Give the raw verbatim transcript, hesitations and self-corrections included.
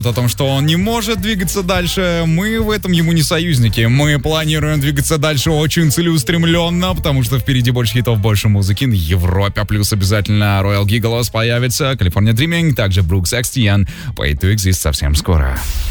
о том, что он не может двигаться дальше. Мы в этом ему не союзники. Мы планируем двигаться дальше очень целеустремленно, потому что впереди больше хитов, больше музыки на Европе. Плюс обязательно Royal Gigolos появится, California Dreaming, также Brooks X T N, Pay to Exist совсем скоро.